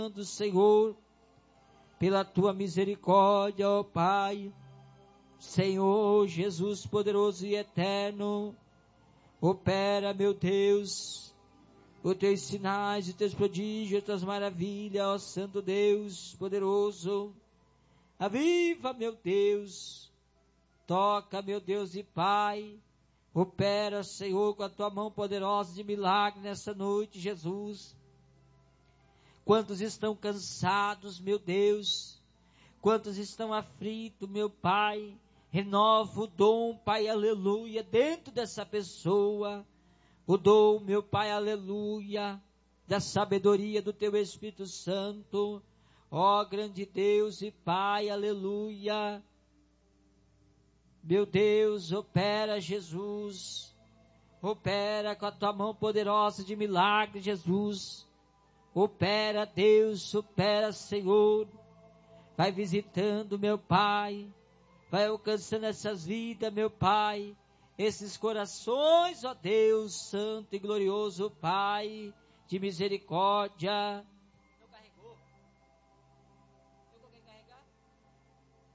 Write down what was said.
do Senhor, pela tua misericórdia, ó Pai. Senhor Jesus poderoso e eterno, opera, meu Deus, os teus sinais, os teus prodígios, as tuas maravilhas, ó Santo Deus poderoso. Aviva, meu Deus, toca, meu Deus e Pai, opera, Senhor, com a tua mão poderosa de milagre nessa noite, Jesus. Quantos estão cansados, meu Deus, quantos estão aflitos, meu Pai, renova o dom, Pai, aleluia, dentro dessa pessoa, o dom, meu Pai, aleluia, da sabedoria do teu Espírito Santo, ó grande Deus e Pai, aleluia. Meu Deus, opera, Jesus, opera com a tua mão poderosa de milagre, Jesus. Opera, Deus, opera, Senhor. Vai visitando, meu Pai. Vai alcançando essas vidas, meu Pai. Esses corações, ó Deus, santo e glorioso Pai, de misericórdia.